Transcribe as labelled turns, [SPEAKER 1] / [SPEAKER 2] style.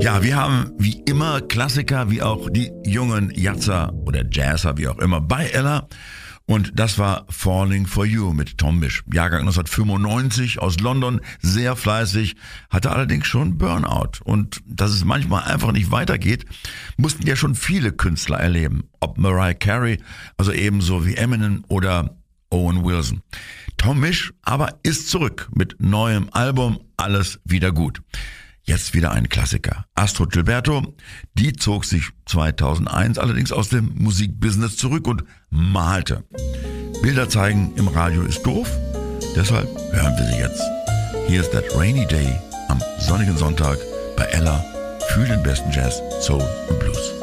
[SPEAKER 1] Ja, wir haben wie immer Klassiker, wie auch die jungen Jazzer oder Jazzer, wie auch immer, bei Ella. Und das war Falling for You mit Tom Misch. Jahrgang 1995 aus London, sehr fleißig, hatte allerdings schon Burnout. Und dass es manchmal einfach nicht weitergeht, mussten ja schon viele Künstler erleben. Ob Mariah Carey, also ebenso wie Eminem oder Owen Wilson. Tom Misch aber ist zurück mit neuem Album, alles wieder gut. Jetzt wieder ein Klassiker. Astrud Gilberto, die zog sich 2001 allerdings aus dem Musikbusiness zurück und malte. Bilder zeigen im Radio ist doof, deshalb hören wir sie jetzt. Hier ist That Rainy Day am sonnigen Sonntag bei Ella für den besten Jazz, Soul und Blues.